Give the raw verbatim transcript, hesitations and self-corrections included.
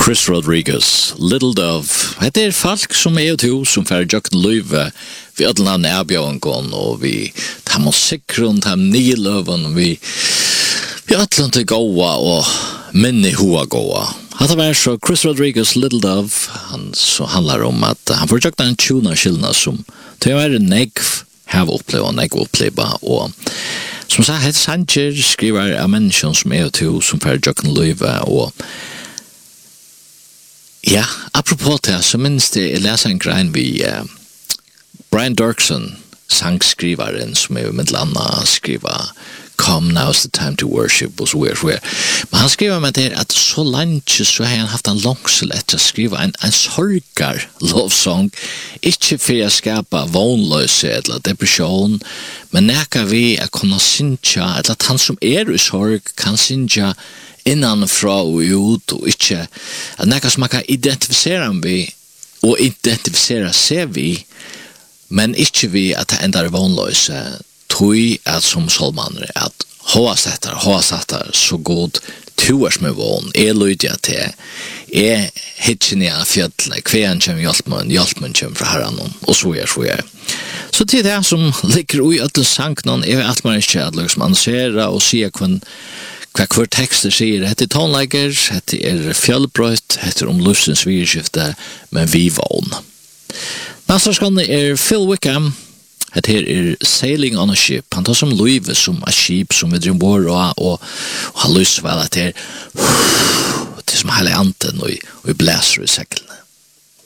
Chris Rodriguez, Little Dove. Det er folk som er to, som får jøkken løyve vi ødelen av nærbjørngen, og vi tar musikkron, tar nyløven, vi vi ødelen til gåa, og minne hoa gåa. Hatt av så Chris Rodriguez, Little Dove, han så handlar om at han får jøkken en tjuna skillna som til å være negv, have oppleva, negv oppleva, og som sagt, het Sanchez skriver av mennesken som er to, som får jøkken løyve, og ja, apropos det, så minns det, jeg leser en grein vi uh, Brian Dirksen, sangskrivaren, som er med landa skriva Come, now's the time to worship, og så er det. Men han skriver med det at så langt så har han haft en langsel etter å skrive en, en sorgar lovsong, ikke for å skapa vånløse eller depresjon, men neka vi å kunne synja, eller at han som er i sorg kan synja innanfra og ut, og ikke at neka som man kan identifisere vi, og identifisere seg vi, men ikke vi at det enda er vånløse, tog at som solmaner at hoa settar, hoa settar så god tuers med vån, er lydja til, er hitjen i fjøtlene, kvean kjem hjelpmen, hjelpmen kjem fra herran, og så er, så er. Så til det som ligger ui øtlen sanknen, er at man ikke at liksom annonsera og sier hva hva hver tekster sier, hette er tonlegger, hette er fjellbrøyt, hette er om luftsens virskifte, men vi vån. Nasta skanne er Phil Wickham. Det her er Sailing on a Ship. Han tar som løyve som a skip som vi driver bor og, og, og har lyst vel at det er det er som hele anten og, og blæser i seklene.